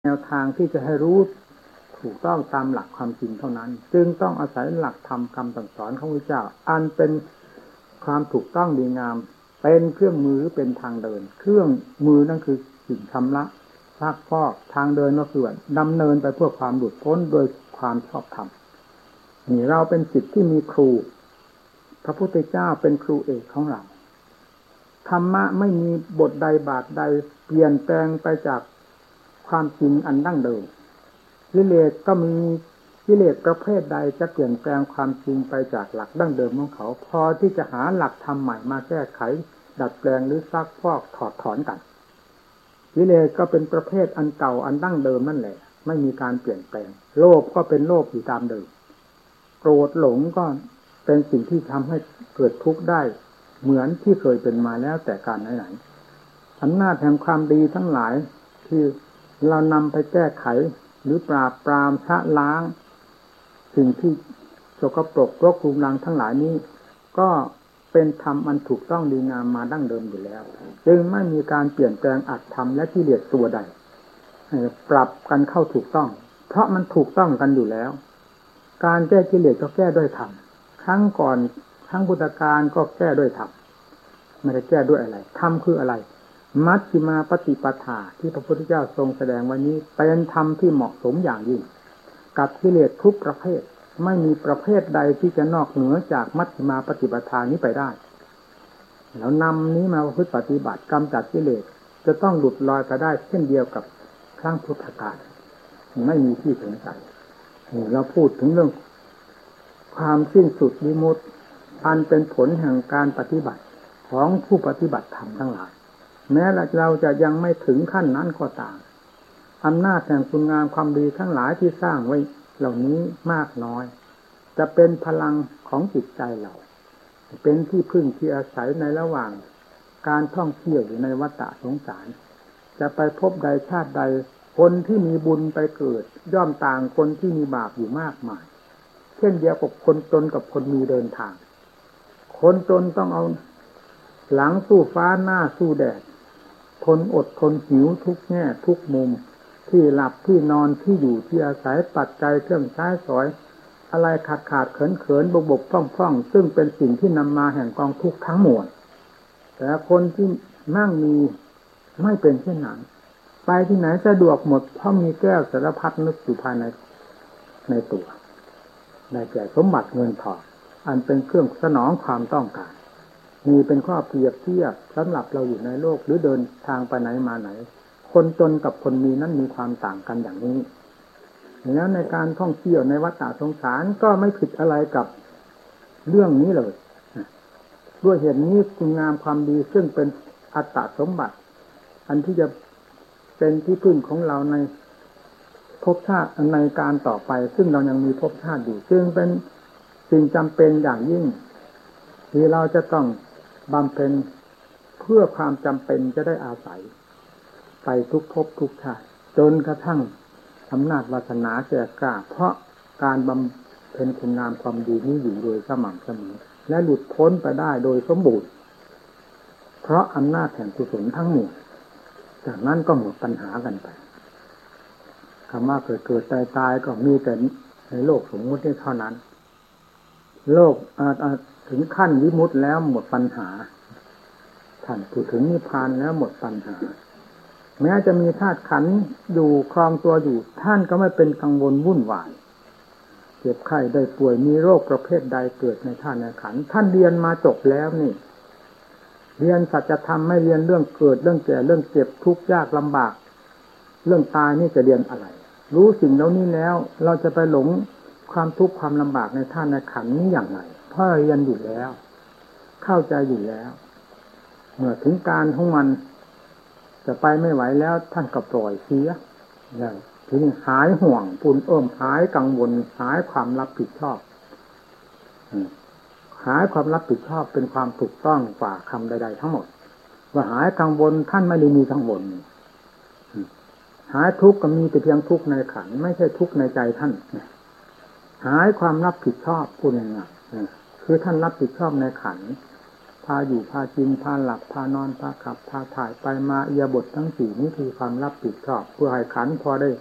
แนวทางที่จะให้รู้ถูกต้องตามหลักความจริงเท่านั้นจึงต้องอาศัยหลักธรรมคำสั่งสอนของพระเจ้าอันเป็นความถูกต้องดีงามเป็นเครื่องมือเป็นทางเดินเครื่องมือนั่นคือสิ่งชำระซักฟอกทางเดินก็คือดำเนินไปเพื่อความหลุดพ้นโดยความชอบธรรมนี่เราเป็นศิษย์ที่มีครูพระพุทธเจ้าเป็นครูเอกของเราธรรมะไม่มีบทใดบาทใดเปลี่ยนแปลงไปจากความจริงอันดั้งเดิมกิเลสก็มีกิเลสประเภทใดจะเปลี่ยนแปลงความจริงไปจากหลักดั้งเดิมของเขาพอที่จะหาหลักธรรมใหม่มาแก้ไขดัดแปลงหรือซักฟอกถอดถอนกันกิเลสก็เป็นประเภทอันเก่าอันดั้งเดิมนั่นแหละไม่มีการเปลี่ยนแปลงโลภก็เป็นโลภอยู่ตามเดิมโกรธหลงก็เป็นสิ่งที่ทำให้เกิดทุกข์ได้เหมือนที่เคยเป็นมาแล้วแต่การไหนๆอำนาจแห่งความดีทั้งหลายที่เรานำไปแก้ไขหรือปราบปรามชะล้างสิ่งที่สกปรกรกรุงรังทั้งหลายนี้ก็เป็นธรรมอันถูกต้องดีงามมาดั้งเดิมอยู่แล้วจึงไม่มีการเปลี่ยนแปลงอัตธรรมและกิเลสตัวใดปรับกันเข้าถูกต้องเพราะมันถูกต้องกันอยู่แล้วการแก้กิเลสก็แก้ด้วยธรรมครั้งก่อนครั้งพุทธกาลก็แก้ด้วยธรรมไม่ได้แก้ด้วยอะไรธรรมคืออะไรมัชฌิมาปฏิปทาที่พระพุทธเจ้าทรงแสดงวันนี้เป็นธรรมที่เหมาะสมอย่างยิ่งกับกิเลสทุกประเภทไม่มีประเภทใดที่จะนอกเหนือจากมัชฌิมาปฏิปทานี้ไปได้แล้วนำนี้มาประพฤติปฏิบัติกำจัดกิเลสจะต้องหลุดลอยไปได้เช่นเดียวกับครั้งพุทธกาลไม่มีที่สงสัยเราพูดถึงเรื่องความสิ้นสุดวิมุตติอันเป็นผลแห่งการปฏิบัติของผู้ปฏิบัติธรรมทั้งหลายแม้เราจะยังไม่ถึงขั้นนั้นก็ตามอำนาจแห่งคุณงามความดีทั้งหลายที่สร้างไว้เหล่านี้มากน้อยจะเป็นพลังของจิตใจเราเป็นที่พึ่งที่อาศัยในระหว่างการท่องเที่ยวอยู่ในวัฏสงสารจะไปพบใดชาติใดคนที่มีบุญไปเกิดย่อมต่างคนที่มีบาปอยู่มากมายเช่นเดียวกับคนจนกับคนมีเดินทางคนจนต้องเอาหลังสู้ฟ้าหน้าสู้แดดทนอดทนหิวทุกแง่ทุกมุมที่หลับที่นอนที่อยู่ที่อาศัยปัจจัยเครื่องใช้สอยอะไรขาดเขินบกพร่องซึ่งเป็นสิ่งที่นำมาแห่งกองทุกข์ทั้งมวลแต่คนที่นั่งมีไม่เป็นเช่นนั้นไปที่ไหนสะดวกหมดเพราะมีแก้วสารพัดนึกอยู่ภายในตัวได้แก่สมบัติเงินทองอันเป็นเครื่องสนองความต้องการมีเป็นข้อเปรียบเทียบสำหรับเราอยู่ในโลกหรือเดินทางไปไหนมาไหนคนจนกับคนมีนั้นมีความต่างกันอย่างนี้แล้วในการท่องเที่ยวในวัฏสงสารก็ไม่ผิดอะไรกับเรื่องนี้เลยด้วยเหตุนี้คุณงามความดีซึ่งเป็นอัตตสมบัติอันที่จะเป็นที่พึ่งของเราในภพชาติในการต่อไปซึ่งเรายังมีภพชาติอยู่ซึ่งเป็นสิ่งจำเป็นอย่างยิ่งที่เราจะต้องบำเพ็ญเพื่อความจำเป็นจะได้อาศัยไปทุกภพทุกชาติจนกระทั่งอำนาจวาสนาแก่กล้าเพราะการบำเพ็ญคุณงามความดีนี้อยู่โดยสม่ำเสมอและหลุดพ้นไปได้โดยสมบูรณ์เพราะอำนาจแห่งกุศลทั้งหมดจากนั้นก็หมดปัญหากันไปคำว่าเกิดตายก็มีแต่ในโลกสมมุติเท่านั้นโลกถึงขั้นวิมุตติแล้วหมดปัญหาท่านผู้ถึงนิพพานแล้วหมดปัญหาแม้จะมีธาตุขันธ์อยู่ครองตัวอยู่ท่านก็ไม่เป็นกังวลวุ่นวายเจ็บไข้ได้ป่วยมีโรคประเภทใดเกิดในธาตุในขันธ์ท่านเรียนมาจบแล้วนี่เรียนสัจธรรมไม่เรียนเรื่องเกิดเรื่องแก่เรื่องเจ็บทุกข์ยากลำบากเรื่องตายนี่จะเรียนอะไรรู้สิ่งเหล่านี้แล้วเราจะไปหลงความทุกข์ความลำบากในธาตุในขันธ์นี้อย่างไรเพราะเรียนอยู่แล้วเข้าใจอยู่แล้วเมื่อถึงการของมันจะไปไม่ไหวแล้วท่านก็ปล่อยเสียอย่างถึงหายห่วงปุ่นหายกังวลหายความรับผิดชอบหายความรับผิดชอบเป็นความถูกต้องกว่าคำใดๆทั้งหมดว่าหายกังวลท่านไม่ได้มีกังวลหายทุกข์ก็มีแต่เพียงทุกข์ในขันธ์ไม่ใช่ทุกข์ในใจท่านหายความรับผิดชอบพูดง่ายๆคือท่านรับผิดชอบในขันธ์พาอยู่พากินพาหลับพานอนพาขับพาถ่ายไปมาอิริยาบถทั้งสี่นี้คือความรับผิดชอบเพื่อให้ขันธ์พอได้